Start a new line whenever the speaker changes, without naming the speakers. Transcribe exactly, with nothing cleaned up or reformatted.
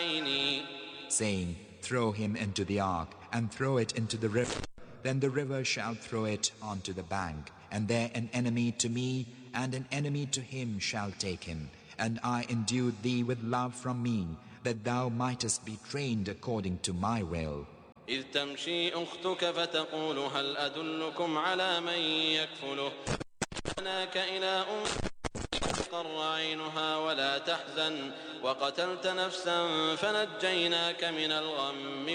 عيني,
saying, throw him into the ark and throw it into the river. Then the river shall throw it onto the bank, and there an enemy to me and an enemy to him shall take him. And I endued thee with love from me, that thou mightest be trained according to my will.
إذ تمشي أختك فتقول هل أدلكم على من يكفله فأناك إلى أم قر عينها ولا تحزن وقتلت نفسا فنجيناك من الغم